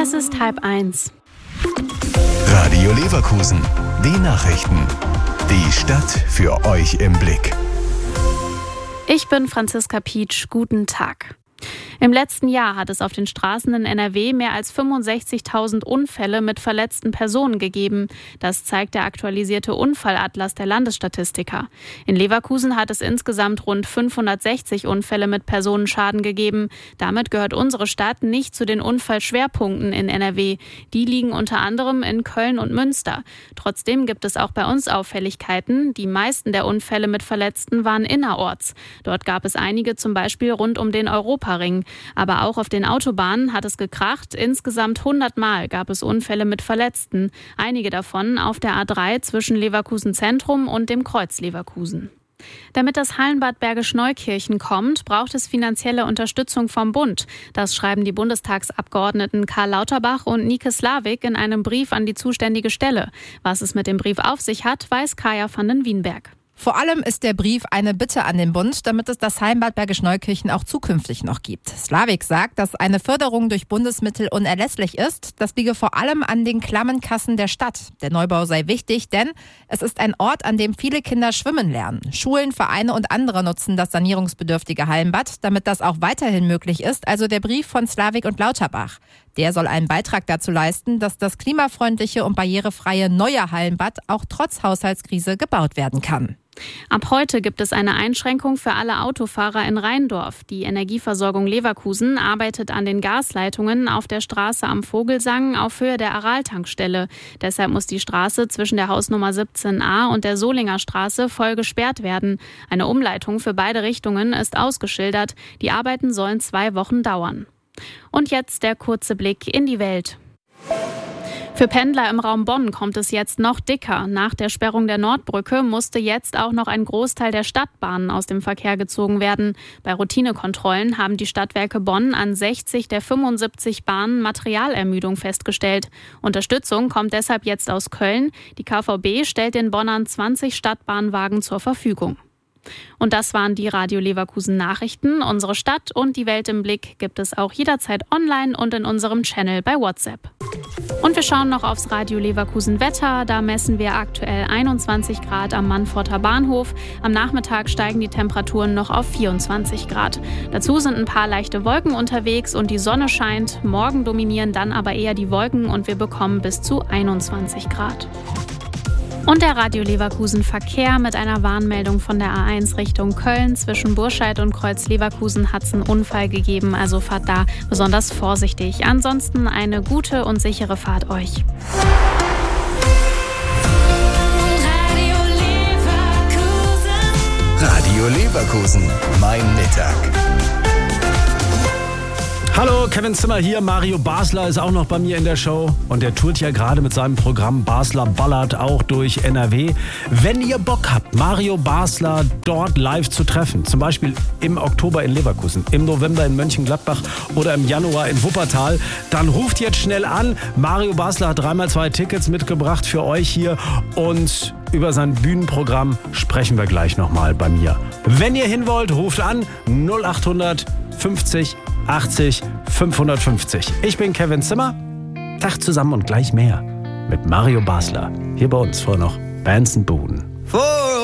Es ist 12:30. Radio Leverkusen, die Nachrichten. Die Stadt für euch im Blick. Ich bin Franziska Pietsch. Guten Tag. Im letzten Jahr hat es auf den Straßen in NRW mehr als 65.000 Unfälle mit verletzten Personen gegeben. Das zeigt der aktualisierte Unfallatlas der Landesstatistiker. In Leverkusen hat es insgesamt rund 560 Unfälle mit Personenschaden gegeben. Damit gehört unsere Stadt nicht zu den Unfallschwerpunkten in NRW. Die liegen unter anderem in Köln und Münster. Trotzdem gibt es auch bei uns Auffälligkeiten. Die meisten der Unfälle mit Verletzten waren innerorts. Dort gab es einige, zum Beispiel rund um den Europaring. Aber auch auf den Autobahnen hat es gekracht. Insgesamt 100 Mal gab es Unfälle mit Verletzten. Einige davon auf der A3 zwischen Leverkusen Zentrum und dem Kreuz Leverkusen. Damit das Hallenbad Bergisch Neukirchen kommt, braucht es finanzielle Unterstützung vom Bund. Das schreiben die Bundestagsabgeordneten Karl Lauterbach und Nike Slavik in einem Brief an die zuständige Stelle. Was es mit dem Brief auf sich hat, weiß Kaya van den Wienberg. Vor allem ist der Brief eine Bitte an den Bund, damit es das Hallenbad Bergisch Neukirchen auch zukünftig noch gibt. Slavik sagt, dass eine Förderung durch Bundesmittel unerlässlich ist. Das liege vor allem an den klammen Kassen der Stadt. Der Neubau sei wichtig, denn es ist ein Ort, an dem viele Kinder schwimmen lernen. Schulen, Vereine und andere nutzen das sanierungsbedürftige Hallenbad, damit das auch weiterhin möglich ist. Also der Brief von Slavik und Lauterbach. Der soll einen Beitrag dazu leisten, dass das klimafreundliche und barrierefreie neue Hallenbad auch trotz Haushaltskrise gebaut werden kann. Ab heute gibt es eine Einschränkung für alle Autofahrer in Rheindorf. Die Energieversorgung Leverkusen arbeitet an den Gasleitungen auf der Straße am Vogelsang auf Höhe der Aral-Tankstelle. Deshalb muss die Straße zwischen der Hausnummer 17a und der Solinger Straße voll gesperrt werden. Eine Umleitung für beide Richtungen ist ausgeschildert. Die Arbeiten sollen 2 Wochen dauern. Und jetzt der kurze Blick in die Welt. Für Pendler im Raum Bonn kommt es jetzt noch dicker. Nach der Sperrung der Nordbrücke musste jetzt auch noch ein Großteil der Stadtbahnen aus dem Verkehr gezogen werden. Bei Routinekontrollen haben die Stadtwerke Bonn an 60 der 75 Bahnen Materialermüdung festgestellt. Unterstützung kommt deshalb jetzt aus Köln. Die KVB stellt den Bonnern 20 Stadtbahnwagen zur Verfügung. Und das waren die Radio Leverkusen Nachrichten. Unsere Stadt und die Welt im Blick gibt es auch jederzeit online und in unserem Channel bei WhatsApp. Und wir schauen noch aufs Radio Leverkusen Wetter. Da messen wir aktuell 21 Grad am Mannforter Bahnhof. Am Nachmittag steigen die Temperaturen noch auf 24 Grad. Dazu sind ein paar leichte Wolken unterwegs und die Sonne scheint. Morgen dominieren dann aber eher die Wolken und wir bekommen bis zu 21 Grad. Und der Radio Leverkusen Verkehr mit einer Warnmeldung von der A1 Richtung Köln. Zwischen Burscheid und Kreuz Leverkusen hat es einen Unfall gegeben, also fahrt da besonders vorsichtig. Ansonsten eine gute und sichere Fahrt euch. Radio Leverkusen, mein Mittag. Hallo, Kevin Zimmer hier. Mario Basler ist auch noch bei mir in der Show. Und der tourt ja gerade mit seinem Programm Basler ballert auch durch NRW. Wenn ihr Bock habt, Mario Basler dort live zu treffen, zum Beispiel im Oktober in Leverkusen, im November in Mönchengladbach oder im Januar in Wuppertal, dann ruft jetzt schnell an. Mario Basler hat 3x2 Tickets mitgebracht für euch hier. Und über sein Bühnenprogramm sprechen wir gleich nochmal bei mir. Wenn ihr hin wollt, ruft an 0800 50 80 550. Ich bin Kevin Zimmer. Tag zusammen und gleich mehr mit Mario Basler. Hier bei uns vor noch Bands & Buden.